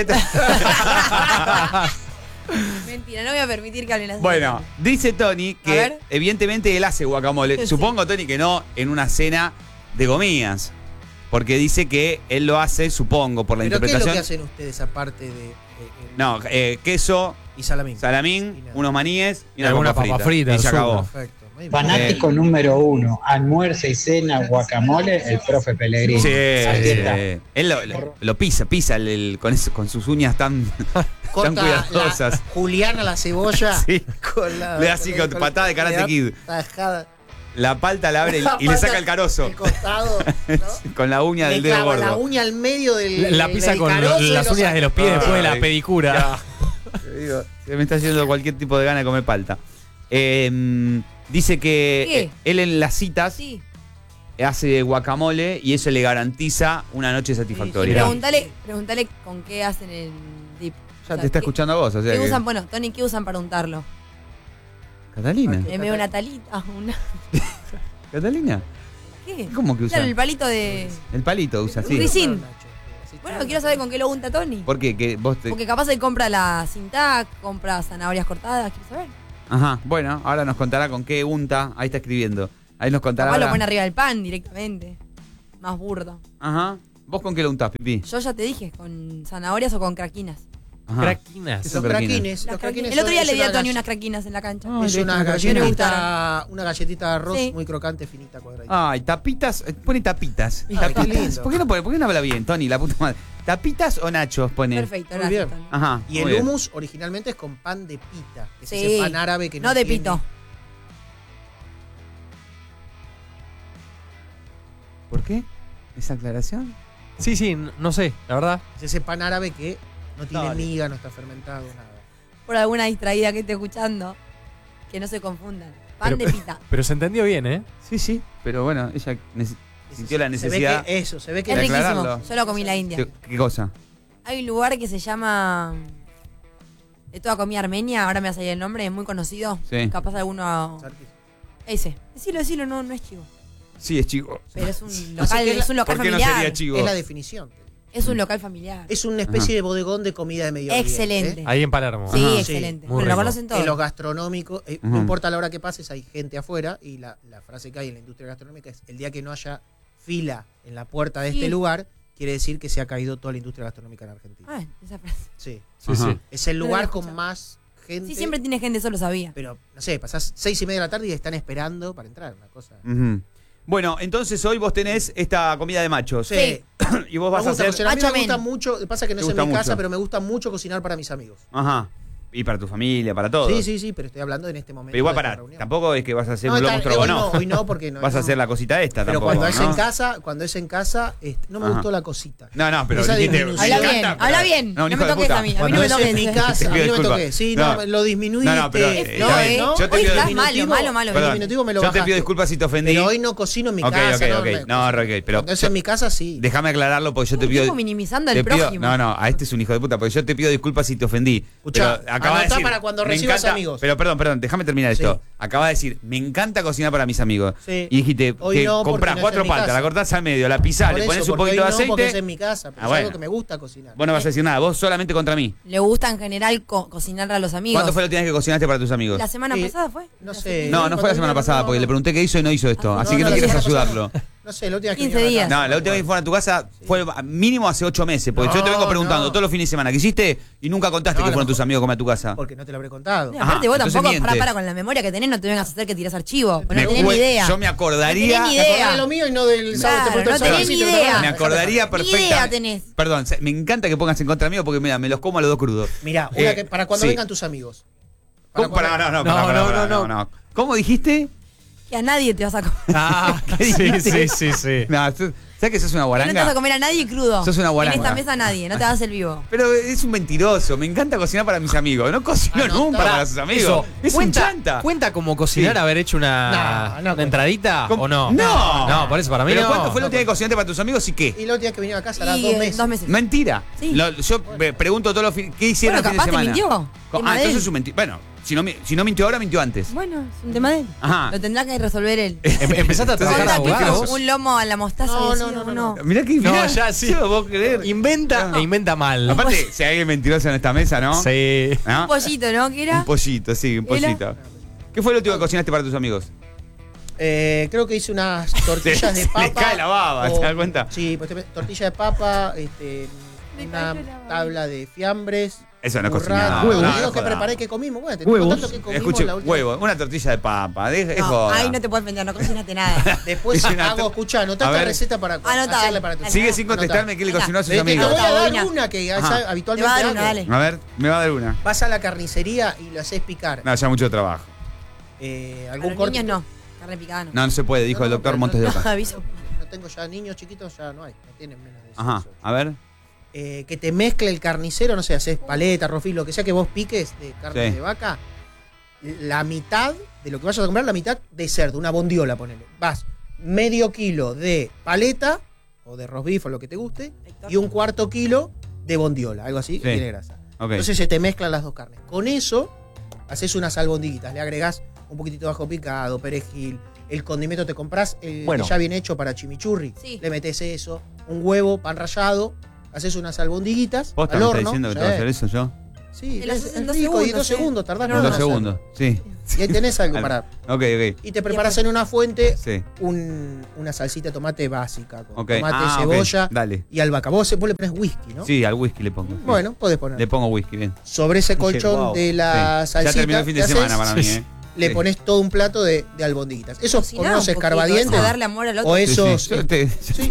Mentira, no voy a permitir que hablen así. Bueno, dice Tony A ver. que evidentemente él hace guacamole. Sí. Supongo, Tony, que no en una cena de comidas. Porque dice que él lo hace, supongo, por la ¿Pero qué es lo interpretación. que hacen ustedes aparte de No, queso, y salamín? salamín, Y nada. unos maníes y una Alguna papa papa frita. frita, Y se azúcar. acabó. Perfecto. muy bien. Fanático número 1, almuerza y cena guacamole, el profe Pellegrini. Sí, Aquí está. él lo pisa con sus uñas tan Corta cuidadosas. la Juliana la cebolla Sí. con la, Le da así con patada de Karate le da Kid. tajada. La palta la abre y le saca el carozo. El costado, ¿no? Con la uña Le del dedo clava la gordo. uña al medio del La pisa del con carozo y las lo uñas de los pies Ay, después de la pedicura. Te digo, se me está haciendo cualquier tipo de gana de comer palta. Dice que él en las citas Sí. hace guacamole y eso le garantiza una noche satisfactoria. Preguntale con qué hacen el dip. Ya te está escuchando a vos, o sea ¿Qué que- usan? Bueno, Tony, ¿qué usan para untarlo? ¿Catalina? En vez de una talita, una. ¿Catalina? ¿Qué? ¿Cómo que usa? Claro, el palito de. El palito usa, Un sí. grisín. Bueno, quiero saber con qué lo unta Tony. ¿Por qué? Que vos te... Porque capaz él compra la cintac, compra zanahorias cortadas, quiero saber. Ajá, bueno, ahora nos contará con qué unta. Ahí está escribiendo. Ahí nos contará. Capaz lo ahora. pone arriba del pan directamente. Más burdo. Ajá. ¿Vos con qué lo untás, Pipi? Yo ya te dije, con zanahorias o con craquinas. Ajá. Craquinas. Son Los craquines. craquines. Las Los craquines el otro día son- le di a es Tony una unas craquinas en la cancha. Ah, Es le una diste una galletita de arroz Sí. muy crocante, finita, cuadradita. Ay, tapitas. Pone tapitas. Ay, qué Tapitas. lindo. ¿Por qué no habla bien, Tony? La puta madre. ¿Tapitas o nachos pone? Perfecto, Muy gracias, bien. Tony. Ajá. Y muy el bien. hummus originalmente es con pan de pita, que es Sí. ese pan árabe que no No de tiene- pito. ¿Por qué? ¿Esa aclaración? Sí, no sé, la verdad. Es ese pan árabe que no tiene Dale. miga, no está fermentado, nada. Por alguna distraída que esté escuchando, que no se confundan. Pan de pita. Pero se entendió bien, ¿eh? Sí, pero bueno, ella sintió la Se ve necesidad. que eso, se ve que Es de riquísimo. aclararlo. Yo lo comí en la India. ¿Qué cosa? Hay un lugar que se llama. De toda comida armenia, ahora me va a salir el nombre, es muy conocido. Sí. Capaz alguno. Ese. Decilo, no es chivo. Sí, es chico. Pero es un Así local, que es un local ¿Por qué no familiar. sería chivo? es la definición. Es un local familiar. Es una especie de bodegón de comida de medio oriente, Excelente. Ahí en Palermo. Sí, Ajá. excelente. Sí, muy Pero lo rico. conocen todos. En los gastronómicos, no Ujú. importa la hora que pases, hay gente afuera y la frase que hay en la industria gastronómica es: el día que no haya fila en la puerta de Sí. este lugar, quiere decir que se ha caído toda la industria gastronómica en Argentina. Ah, esa frase. Sí. Sí, Ajá. sí. Es el No lo lugar había con escuchado. más gente. Sí, siempre tiene gente, eso lo sabía. Pero, no sé, pasás 6:30 de la tarde y están esperando para entrar. Una cosa. Ujú. Bueno, entonces hoy vos tenés esta comida de machos. Sí. Y vos Me vas a gusta hacer. cocinar. A mí Macho me gusta men. mucho, pasa que no Te es en gusta mi casa, mucho. pero me gusta mucho cocinar para mis amigos. Ajá. Y para tu familia, para todo. Sí, pero estoy hablando en este momento. Pero igual de la para, reunión. tampoco es que vas a hacer No, un lomo hoy no, no. hoy no, porque no. Vas a no. hacer la cosita esta Pero tampoco. cuando es ¿no? en casa, no me Ajá. gustó la cosita. No, pero Esa dijiste. disminución. Habla me bien, encanta, habla pero- bien. No, un No hijo me de toques puta. a mí, a mí Cuando no me es en toques. mi Te casa, a mí pido no me disculpas. toqué. Sí, No. no, lo disminuiste. No, pero, No, yo te hoy pido- estás diminutivo- malo. El Perdón, diminutivo me lo yo te pido bajaste. disculpas si te ofendí. Pero hoy no cocino en mi Ok, casa. ok. No, ok, pero Cuando es en mi casa, sí. déjame aclararlo porque yo te pido. Estamos minimizando al te pido- prójimo. No, a este es un hijo de puta, porque yo te pido disculpas si te ofendí. Escuchá, Pero acabas de anotá decir, para cuando me recibas encanta- amigos. Pero perdón, déjame terminar esto. Sí. Acabas de decir, me encanta cocinar para mis amigos. Sí. Y dijiste Hoy que no, porque comprás no es 4 en mi paltas, casa. la cortás al medio, la pisás, Por le eso, pones un porque poquito de hoy no, porque es aceite. en mi casa, pero Ah, es bueno. algo que me gusta cocinar. Vos no vas a decir nada, vos solamente contra mí. Le gusta en general cocinar a los amigos. ¿Cuándo fue la última vez que cocinaste para tus amigos? ¿La semana Sí. pasada fue? No sé. No, no fue la semana pasada, porque le pregunté qué hizo y no hizo esto. Ah, así no, que no la quieres semana pasada ayudarlo. No sé, la última vez que 15 vinieron días. acá. No, la última vez que fueron a tu casa fue mínimo hace 8 meses, porque yo te vengo No, preguntando no. todos los fines de semana que hiciste y nunca contaste No, que a lo fueron tus mejor- amigos a comer a tu casa. Porque no te lo habré contado. Sí, aparte vos entonces tampoco, miente. para con la memoria que tenés, no te vengas a hacer que tirás archivo. Porque Me no tenés ni cue- idea. Yo me acordaría. No tenés ni Me acordé idea. de lo mío y no del sábado. Claro, te pregunté el no tenés sábado, ni sí, te lo idea. tomás. Me acordaría Ni perfectamente. idea tenés. Perdón, me encanta que pongas en contra mío porque mira, me los como a los dos crudos. Mirá, una Eh, que para cuando sí. vengan tus amigos. ¿Cómo? cuando- No. No. ¿Cómo dijiste? Que a nadie te vas a comer. Ah, sí. No, ¿sabes que sos una Que no te vas a guaranga? comer a nadie crudo. Sos una guaranga. En esta mesa nadie, no te vas a hacer vivo. Pero es un mentiroso. Me encanta cocinar para mis amigos. No cocino nunca para sus amigos. Eso, Es un chanta. ¿Cuenta como cocinar Sí. haber hecho No, una entradita ¿Cómo? o no? No. No, por eso para mí ¿Pero no. cuánto fue la última vez que cocinaste para tus amigos y qué? Y la última vez que venía a casa era Y 2 meses. 2 meses. Mentira. Sí. Yo pregunto todos los fines. ¿Qué hicieron Bueno, el fin de capaz te semana? mintió. Tema de Entonces él. es un mentira. Bueno, si no mintió ahora, mintió antes. Bueno, es un tema de él. Ajá. Lo tendrá que resolver él. Empezaste a trabajar de Conta que abogado. hizo un lomo a la mostaza No, y decía, no, no, uno. no. Mirá que No, mirá, ya sí. yo no puedo creer. Inventa e inventa mal. Aparte, si hay alguien mentiroso en esta mesa, ¿no? Sí. ¿No? Un pollito, ¿no? ¿Qué era? Un pollito, sí, un ¿Era? pollito. ¿Qué fue lo último que cocinaste para tus amigos? Creo que hice unas tortillas de Se papa. le cae la baba, ¿te das cuenta? Sí, pues tortilla de papa, una tabla de fiambres. Eso no es burrata. cocinar. Huevo. No, Digo no que jodas. preparé que comimos. Bueno, te estoy Huevos. contando que comimos Escuche, la última. huevo, una tortilla de papa. Es No, joda. ahí no te puedes vender, no cocinaste nada. Después Es una hago, escuchá, anotá A esta ver. receta para Anotá, hacerle para tu dale. Sigue sin Anotá. contestarme qué le Venga. cocinó a sus Te amigos. voy a dar Bobina. una que Ajá. habitualmente Te va a dar hago. una, dale. A ver, me va a dar una. Vas a la carnicería y lo haces picar. No, ya mucho trabajo. A Algún los corte. niños no. Carne picada no. No se puede, dijo el doctor Montes de Oca. Aviso. No tengo ya niños chiquitos, ya no hay. No tienen menos de 18. Ajá, a ver. Que te mezcle el carnicero, no sé, haces paleta, rofil, lo que sea que vos piques de carne Sí. de vaca, la mitad de lo que vayas a comprar, la mitad de cerdo, una bondiola, ponele. Vas medio kilo de paleta, o de roast beef, o lo que te guste, y un cuarto kilo de bondiola, algo así, que Sí. tiene grasa. Ok. Entonces se te mezclan las dos carnes. Con eso, haces unas albondiguitas, le agregás un poquitito de ajo picado, perejil, el condimento te compras, el que ya viene hecho para chimichurri, Sí. le metes eso, un huevo, pan rallado, haces unas albondiguitas ¿Posta al me horno. está diciendo que sí. tengo que hacer eso yo? Sí, Te las es haces en rico, 2 y segundos, 2 sí. segundos, tardás No, nada En en 2 hacerlo. segundos, sí. Y ahí tenés algo para... Ok. Y te preparas en una fuente Sí. una salsita de tomate básica, con Ok. tomate, Ah, ok. cebolla Dale. y albahaca. Vos le pones whisky, ¿no? Sí, al whisky le pongo. Bueno, podés poner. Le pongo whisky, bien. Sobre ese colchón wow. de la Sí. salsita, Ya terminó el fin de ¿qué semana haces? para mí, Le Sí. pones todo un plato de albondiguitas. Esos Cociná con unos un poquito, escarbadientes. eso, darle amor al otro. O Sí, esos. sí. Yo te- Sí.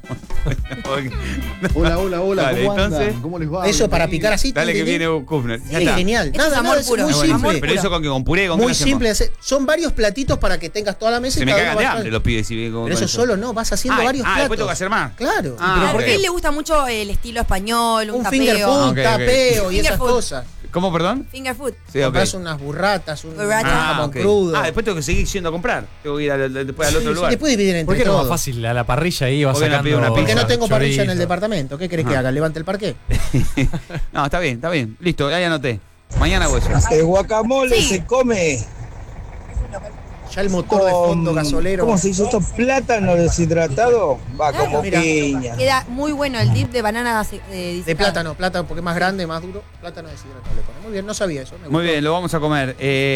Hola, hola, hola, Dale, ¿cómo entonces, andan? ¿Cómo les va? Eso para picar así. Dale que tin, tin, viene Kufner. Ya tin. está. Genial. Eso Nada, es amor nada, es puro. muy Es simple. amor Pero eso con que con puré, ¿con qué Muy lo hacemos? simple. Son varios platitos para que tengas toda la mesa Se y me cada cagan uno de va a- hambre los pibes si vienen con Pero eso solo no, vas haciendo varios platos. después tengo que hacer más. Claro. Ah, Claro, ok. porque a él le gusta mucho el estilo español, un Un finger tapeo. food, Ok, ok. tapeo y Finger esas food. cosas. ¿Cómo, perdón? Finger food. Sí, ok. Compras unas burratas, un Burrata. jamón ok. crudo. Después tengo que seguir yendo a comprar. Tengo que ir después al otro Sí, lugar. después dividen ¿Por entre qué no es todos. más fácil a la parrilla ahí vas ¿Por qué no sacando pide una pizza? Porque no tengo parrilla en el chorizo? departamento. ¿Qué querés que haga? ¿Levante el parque? No, está bien. Listo, ya anoté. Mañana hago eso. El guacamole Sí. se come Ya el motor de fondo gasolero. ¿Cómo se dice esto? Plátano deshidratado. Va Claro, como mira. piña. Queda muy bueno el dip de banana De plátano porque es más grande, más duro. Plátano deshidratado le pone. Muy bien, no sabía eso. me Muy gustó. bien, lo vamos a comer.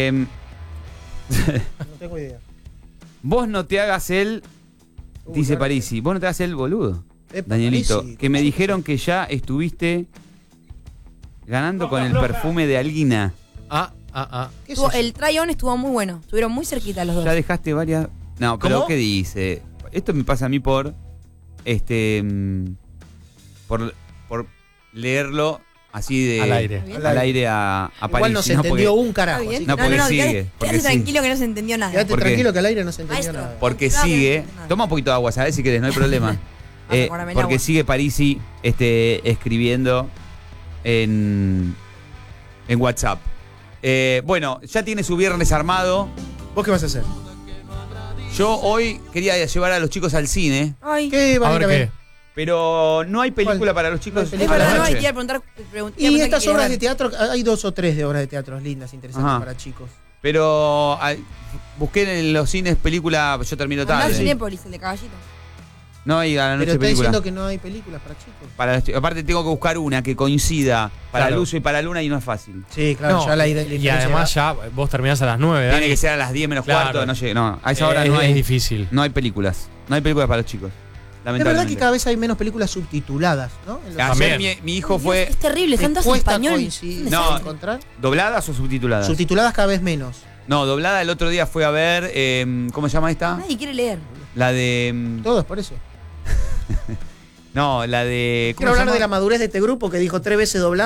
No tengo idea. Vos no te hagas el. Dice claro. Parisi, vos no te hagas el boludo. Epa, Danielito, Parisi, que me dijeron que ya estuviste ganando con el perfume de Alguina. ¿Qué es eso? El try-on estuvo muy bueno. Estuvieron muy cerquita los dos. Ya dejaste varias. No, pero ¿Cómo? ¿qué dice? Esto me pasa a mí por. Por leerlo así de. Al aire. Al aire a Igual Parisi. no se entendió un carajo. Está bien. así No, que porque quédate- sigue, quédate porque sigue. tranquilo que no se entendió nada. Quédate ¿Por qué? tranquilo que al aire no se entendió Maestro. nada. Porque Claro, sigue. nada. Toma un poquito de agua, ¿sabes? Si querés, no hay problema. Guárdame el Porque agua. sigue Parisi escribiendo en WhatsApp. Bueno, ya tiene su viernes armado. ¿Vos qué vas a hacer? Yo hoy quería llevar a los chicos al cine, Ay, ¿Qué van A a ir ver a ver? qué. pero no hay película ¿Cuál? para los chicos No hay es película. a la verdad, no, y noche. te iba a preguntar. Y estas qué obras querías de ver. teatro, hay 2 o 3 de obras de teatro lindas, interesantes Ajá. para chicos. Pero busqué en los cines película, yo termino Andá al tarde. Cinépolis, el de Caballito. No hay a la Pero noche está película. diciendo que no hay películas para chicos. Para los aparte tengo que buscar una que coincida para Claro. el uso y para Luna y no es fácil. Sí, claro, No, ya la idea. y además ya vos terminás a las 9, Tiene Dani. que ser a las 10 menos Claro. cuarto, no llegue. No, a esa hora no es hay. difícil. No hay películas. No hay películas para los chicos. Es Lamentablemente. verdad que cada vez hay menos películas subtituladas, ¿no? En los- Ayer También. mi hijo fue Es terrible, ¿Te están todas en cuesta español. coincidir, No. encontrar? dobladas o subtituladas. Subtituladas cada vez menos. No, doblada el otro día fue a ver, ¿cómo se llama esta? Nadie quiere leer. La de Todos, por eso. no, la de ¿cómo Quiero se hablar de la llama? madurez de este grupo que dijo 3 veces doblada.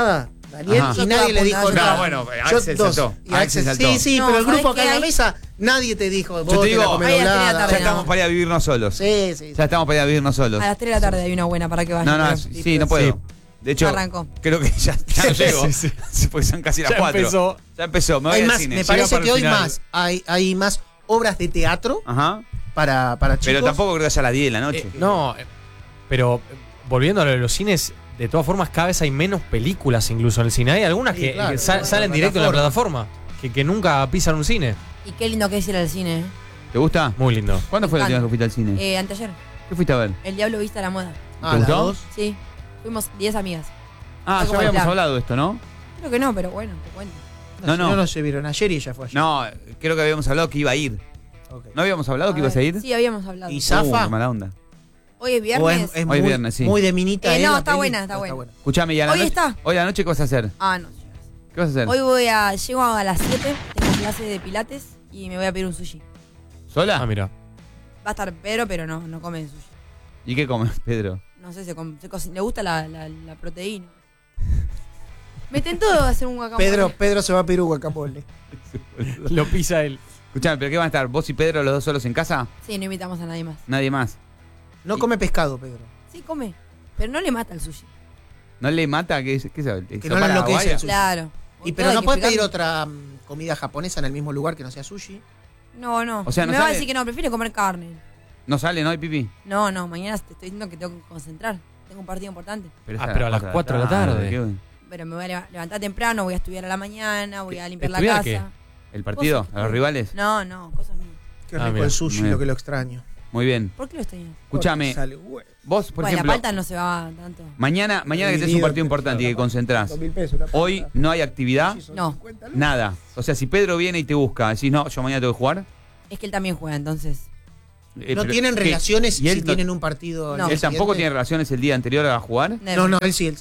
Daniel, Ajá. y nadie le dijo No, nada. bueno, Yo Axel dos. saltó. Y Axel saltó. Sí, sí, No, pero el ¿sabés grupo acá qué en la hay? mesa, nadie te dijo, Yo vos te te digo, la comés Ahí a las 3 de la doblada. tarde, Ya estamos para ir a vivirnos solos. Sí, sí. Ya estamos para ir a vivirnos solos. A las 3 de la tarde hay una buena para que vayan. No, no, pero- sí, no puedo. Sí. De hecho, Arrancó. creo que ya no llego. Sí. Porque son casi las Ya 4. empezó. Ya empezó, me voy Hay al más, cine. me Llega parece para que el hoy final. más hay más obras de teatro Ajá. para chicos. Pero tampoco creo que haya a las 10 de la noche. Pero volviendo a lo de los cines, de todas formas cada vez hay menos películas incluso en el cine. Hay algunas Sí, que claro, salen la directo en la plataforma, que nunca pisan un cine. Y qué lindo que es ir al cine. ¿Te gusta? Muy lindo. ¿Cuándo fue la última encanta. vez que fuiste al cine? Anteayer. ¿Qué fuiste a ver? El Diablo Viste a la Moda. Ah, ¿Te las gustó? dos. Sí. Fuimos 10 amigas. Ah, Fue ya como habíamos plan. hablado de esto, ¿no? Creo que no, pero bueno, te cuento. No, si no. no se vieron ayer y ella fue ayer. No, creo que habíamos hablado que iba a ir. Ok. ¿No habíamos hablado que ibas a ir? Sí, habíamos hablado. ¿Y Zafa? Qué mala onda. Hoy es ¿O viernes. es Hoy muy, viernes, sí. muy de minita? No, la está peli? buena, está No, buena. Escuchame, ¿y a la Hoy noche? está. Hoy a la noche qué vas a hacer? Ah, no. ¿Qué vas a hacer? Hoy llego a las 7, tengo clase de pilates y me voy a pedir un sushi. ¿Sola? Ah, mira. Va a estar Pedro, pero no come sushi. ¿Y qué comes, Pedro? No sé, le gusta la proteína. Me tentó hacer un guacamole. Pedro se va a pedir un guacamole. Lo pisa él. Escuchame, ¿pero qué van a estar? ¿Vos y Pedro los dos solos en casa? Sí, no invitamos a nadie más. Nadie más. No come pescado, Pedro. Sí, come. Pero no le mata el sushi. ¿No le mata? ¿Qué sabe? Que no le enloquece el sushi. Claro. Y Todo pero hay no que puedes pedir explicarle. otra comida japonesa en el mismo lugar que no sea sushi. No. O sea, no me va a sale- decir que no, prefiere comer carne. ¿No sale, no hay pipí? No, mañana te estoy diciendo que tengo que concentrar. Tengo un partido importante. Pero, Ah, es pero a las 4 de la tarde. ¿qué? Pero me voy a levantar temprano, voy a estudiar a la mañana, voy a limpiar la ¿Estudiar casa. qué? ¿El partido? Cosas. ¿A los rivales? No, cosas mías. Qué Ah, rico mira. el sushi, Bien. lo que lo extraño. Muy bien. ¿Por qué lo estoy haciendo? Escúchame, Sale bueno. vos, por Bueno, ejemplo, la palta no se va tanto. mañana que tenés un Dividido, partido importante y que concentrás, 2.000 pesos, la hoy palta. no hay actividad, No, nada. O sea, si Pedro viene y te busca, decís, no, yo mañana tengo que jugar. es que él también juega, entonces. ¿No pero- tienen ¿qué? relaciones ¿Y él si no- tienen un partido? al No. día ¿Él tampoco tiene siguiente? relaciones el día anterior a jugar? Never. No, él sí.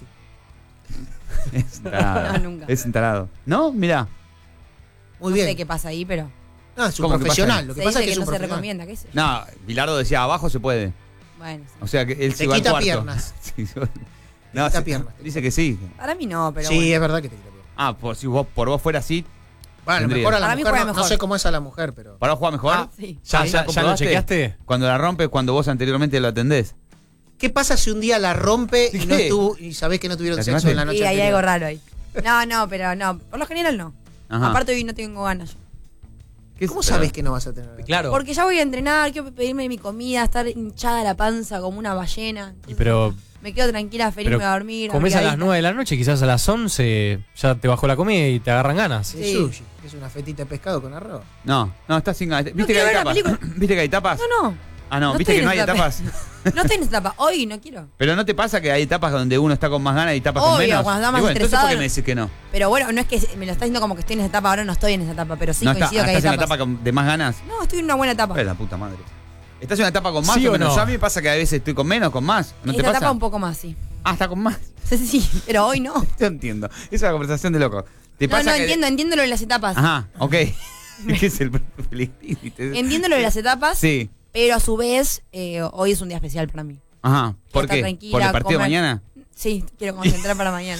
Es un tarado. No, nunca. Es un tarado. ¿No? Mirá. Muy No bien. sé qué pasa ahí, pero No, es un ¿Cómo que profesional. pasa? Lo que se pasa dice es que es no un se profesional. recomienda, qué sé yo. No, Bilardo decía, abajo se puede. Bueno, sí. O sea, que él Te se va al quita cuarto. piernas. Sí, no, quita sí, piernas. dice que sí. Para mí no, pero Sí, bueno. es verdad que te quita piernas. Ah, si vos, por vos fuera así, Bueno, Tendría. mejor a la Para mí mujer. juega No mejor. sé cómo es a la mujer, pero. ¿para vos juega mejor? Ah, sí. ¿Ya ¿la lo comprobaste? chequeaste? Cuando la rompe, cuando vos anteriormente lo atendés. ¿Qué pasa si un día la rompe y no ¿Qué? estuvo y sabés que no tuvieron ¿La sexo tomaste? en la noche Sí, hay anterior? algo raro ahí. No, pero no. Por lo general no. Ajá. Aparte hoy no tengo ganas yo. ¿Qué ¿Cómo es- sabés que no vas a tener? Claro. Porque ya voy a entrenar, quiero pedirme mi comida, estar hinchada la panza como una ballena. Y pero Me quedo tranquila, feliz, me voy a dormir. comés a las abrigadita. 9 de la noche, quizás a las 11 ya te bajó la comida y te agarran ganas. Es Sí. sushi. Es una fetita de pescado con arroz. No, está sin ganas. ¿Viste que quiero hay ver la etapas? película. ¿Viste que hay etapas? No. Ah, no, No ¿viste estoy que no hay en esa etapas? No estoy en esa etapa. Hoy no quiero. Pero ¿no te pasa que hay etapas donde uno está con más ganas y etapas con Obvio, menos? cuando está más Y bueno, entonces ¿por estresado, qué me decís que no? Pero bueno, no es que me lo está diciendo como que estoy en esa etapa. Ahora no estoy en esa etapa, pero sí ¿No coincido que hay estás en la etapas. etapa de más ganas? No, estoy en una buena etapa. Pues la puta madre. ¿Estás en una etapa con más ¿Sí o o menos? no? Yo a mí me pasa que a veces estoy con menos, con más. ¿No en te esa pasa? etapa un poco más, sí. Ah, está con más. Sí, pero hoy no. Yo entiendo. Es una conversación de loco. ¿Te No, pasa que... entiendo lo de las etapas. Ajá, ok. ¿Qué es el Pellegrini? Entiendo lo de las etapas, Sí. pero a su vez, hoy es un día especial para mí. Ajá. ¿Por estar qué? tranquila, ¿Por el partido de comer. mañana? Sí, quiero concentrar para mañana.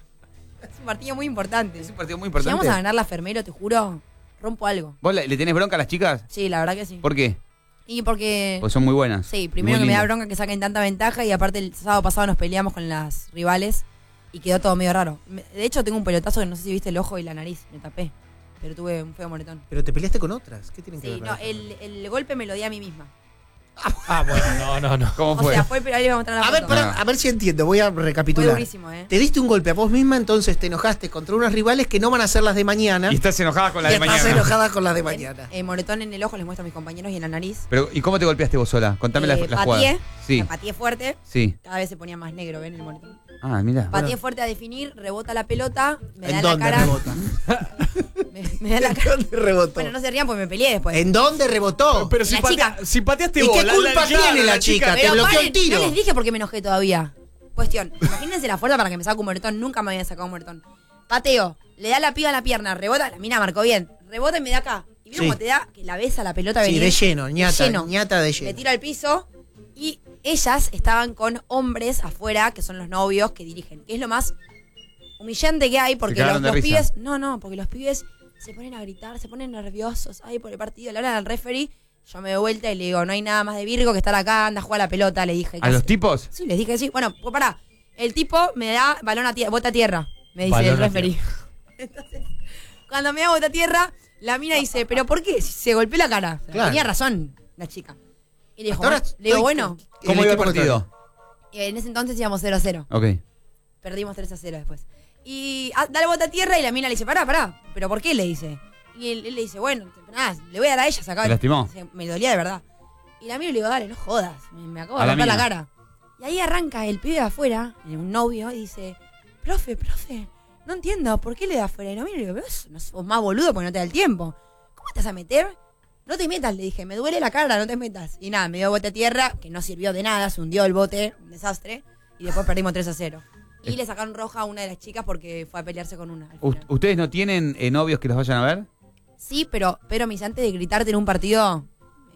Es un partido muy importante. Es un partido muy Si vamos importante. a ganar la Fermero, te juro, rompo algo. ¿Vos le tenés bronca a las chicas? Sí, la verdad que sí. ¿Por qué? Y porque... Pues son muy buenas. Sí, primero Muy que me da lindas. bronca que saquen tanta ventaja y aparte el sábado pasado nos peleamos con las rivales y quedó todo medio raro. De hecho tengo un pelotazo que no sé si viste el ojo y la nariz, me tapé, pero tuve un feo moretón. Pero te peleaste con otras. ¿Qué tienen que Sí, ver? no, con eso? el golpe me lo di a mí misma. Ah, bueno, no. ¿Cómo O fue? sea, fue, pero ahí les voy a mostrar la A ver, foto. a ver si entiendo. Voy a Fue recapitular. durísimo, Te diste un golpe a vos misma, entonces te enojaste contra unas rivales que no van a ser las de mañana. Y estás enojada con la y de estás mañana. enojada con las de mañana. Moretón en el ojo, les muestro a mis compañeros y en la nariz. Pero, ¿y cómo te golpeaste vos sola? Contame la jugada. Pateé, Sí, la pateé fuerte, sí. cada vez se ponía más negro, ¿ven? El moretón. Ah, mira. Pateé fuerte a definir, rebota la pelota, me da ¿En en la dónde cara. rebota? Me da en la cara. ¿Dónde rebotó? Bueno, no se rían porque me peleé después. ¿En dónde rebotó? Pero La chica. si pateaste ¿Y vos, qué culpa tiene la chica? Te Pero bloqueó paren, el tiro. no les dije por qué me enojé todavía. Cuestión, imagínense la fuerza para que me saque un moretón. Nunca me había sacado un moretón. Pateo, le da la piba en la pierna, rebota, la mina marcó bien. Rebota y me da acá. Y vieron Sí. cómo te da que la besa la pelota Sí, venir. de lleno, ñata, lleno. ñata de Me lleno. tiro al piso y ellas estaban con hombres afuera, que son los novios que dirigen. Que es lo más humillante que hay porque Se cagaron de los risa. pibes. No, porque los pibes se ponen a gritar, se ponen nerviosos. Ay, por el partido, le hablan al referee. Yo me doy vuelta y le digo, no hay nada más de Virgo que estar acá, anda a jugar a la pelota, le dije. ¿A los tipos? Sí, les dije que sí. Bueno, pues pará. El tipo me da balón a tierra, bota a tierra, me dice Balón el a referee. Entonces, cuando me da bota a tierra, la mina dice, ¿pero por qué? Si se golpeó la cara. O sea, Claro. tenía razón la chica. Y le dijo, Hasta ahora le digo, estoy- bueno, ¿Cómo iba el equipo partido? en ese entonces íbamos 0-0. Ok. Perdimos 3-0 después. Y da la bota a tierra y la mina le dice, pará, ¿pero por qué? Le dice. Y él le dice, bueno, nada, le voy a dar a ella, se acaba. ¿Te lastimó? Me dolía de verdad. Y la miro y le digo, dale, no jodas, me acabo A de la romper la mina. cara. Y ahí arranca el pibe de afuera, un novio, y dice, profe, no entiendo, ¿por qué le da afuera? Y lo miro y le digo, ¿ves? No sos más boludo porque no te da el tiempo. ¿Cómo te vas a meter? No te metas, le dije, me duele la cara, no te metas. Y nada, me dio bote a tierra, que no sirvió de nada, se hundió el bote, un desastre. Y después perdimos 3-0. Y le sacaron roja a una de las chicas porque fue a pelearse con una. Al final. ¿Ustedes no tienen novios que los vayan a ver? Sí, pero me dice, antes de gritarte en un partido,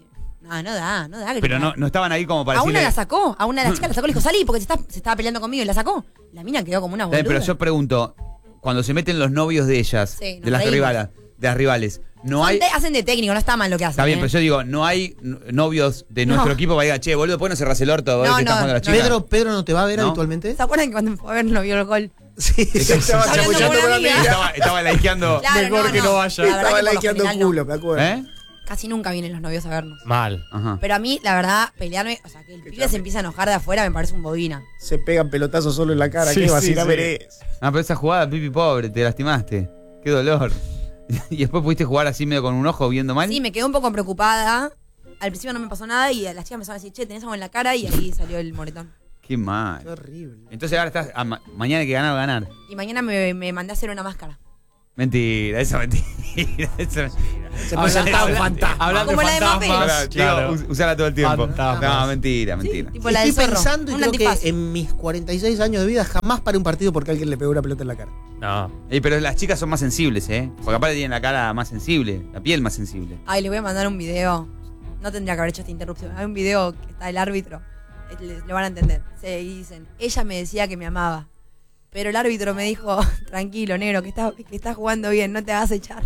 no da gritar. Pero no estaban ahí como para A una decirle... la sacó, a una de las chicas la sacó, le dijo, salí porque se estaba peleando conmigo y la sacó. La mina quedó como una Está bien, boluda. pero yo pregunto, cuando se meten los novios de ellas, Sí, nos de las reímos. rivales, no hay... Hacen de técnico, no está mal lo que hacen. Está bien, ¿eh? pero yo digo, no hay novios de nuestro equipo para diga, che, boludo, ¿por qué no cerrás el orto? No, Que estás jugando a la no. chica? Pedro no te va a ver ¿No? habitualmente. ¿Se acuerdan que cuando fue a ver no vio el gol? Sí, estaba Hablando chamullando con con una amiga. amiga. Estaba likeando... Claro, Mejor que no vaya. La verdad Estaba que por lo likeando general no. culo, me acuerdo. ¿Eh? Casi nunca vienen los novios a vernos. Mal. Ajá. Pero a mí, la verdad, pelearme, o sea, que el pibe se empieza a enojar de afuera me parece un bobina. Se pegan pelotazos solo en la cara. Sí, ¿Qué sí, vacila sí. verés? Ah, pero esa jugada, Pipi, pobre, te lastimaste. Qué dolor. ¿Y después pudiste jugar así medio con un ojo viendo mal? Sí, me quedé un poco preocupada. Al principio no me pasó nada y las chicas me empezaron a decir, che, tenés algo en la cara y ahí salió el moretón. Qué mal. Qué horrible. Entonces ahora estás... mañana hay que ganar, ganar. Y mañana me mandé a hacer una máscara. Mentira, eso es mentira. Eso es mentira. Se presentaba un fantasma. Hablando Como de la de fantasmas. Mapei. Claro. Digo, usala todo el tiempo. Fantasmas. No, mentira, mentira. Tipo la del Estoy zorro. pensando y Un creo antifaz. que en mis 46 años de vida jamás paré un partido porque alguien le pegó una pelota en la cara. No. Pero las chicas son más sensibles, ¿eh? Porque aparte tienen la cara más sensible, la piel más sensible. Ay, les voy a mandar un video. No tendría que haber hecho esta interrupción. Hay un video que está el árbitro. Lo van a entender. Y dicen, ella me decía que me amaba. Pero el árbitro me dijo, tranquilo, negro, que estás jugando bien, no te vas a echar.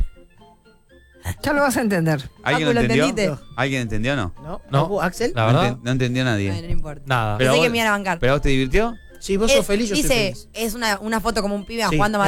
Ya lo vas a entender. ¿Alguien Paco, lo ¿lo entendió? entendiste? ¿Alguien entendió o no? ¿No? No. ¿Vos, Axel? La verdad, No entendió nadie. Ay, no importa. nada. Pero Pensé vos- que me iban a bancar. ¿Pero a vos te divirtió? Sí, vos sos feliz, yo soy Dice, feliz. es una foto como un pibe Sí. jugando